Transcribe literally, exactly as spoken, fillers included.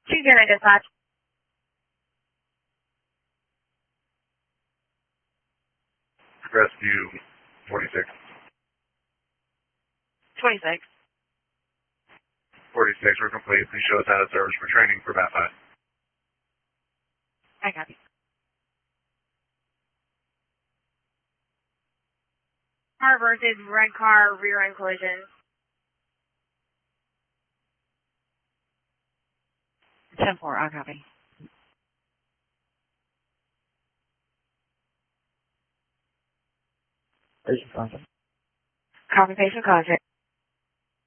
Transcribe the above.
two zero dispatch. Rescue forty-six. twenty-six. forty-six, we're complete. Please show us out of service for training for B A T five. I copy. Car versus red car rear end collision. ten four, I copy. Patient contact. Copy patient contact.